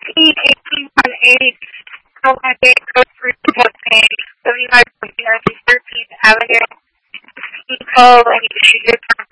C1818, California Coast Region Cocaine, 79 13th Avenue. Call, I need to shoot your